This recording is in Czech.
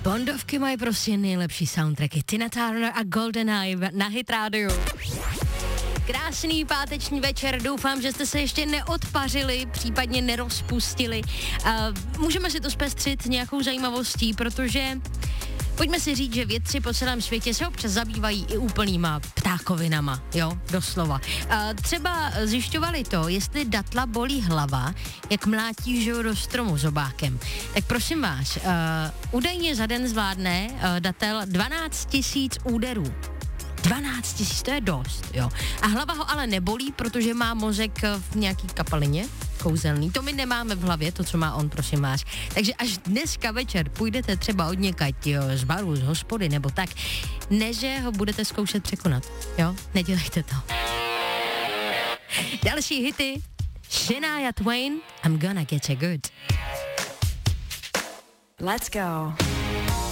Bondovky mají prostě nejlepší soundtracky. Tina Turner a GoldenEye na Hit Radio. Krásný páteční večer, doufám, že jste se ještě neodpařili, případně nerozpustili. Můžeme si to zpestřit nějakou zajímavostí, protože pojďme si říct, že vědci po celém světě se občas zabývají i úplnýma ptákovinama, jo, doslova. Třeba zjišťovali to, jestli datla bolí hlava, jak mlátí, že jo, do stromu zobákem. Tak prosím vás, údajně za den zvládne datel 12 000 úderů. 12 000, to je dost, jo. A hlava ho ale nebolí, protože má mozek v nějaký kapalině kouzelný. To my nemáme v hlavě, to, co má on, prosím vás. Takže až dneska večer půjdete třeba od někať, jo, z baru, z hospody nebo tak, ne, že ho budete zkoušet překonat, jo. Nedělejte to. Další hity. Shania Twain, I'm gonna get you good. Let's go.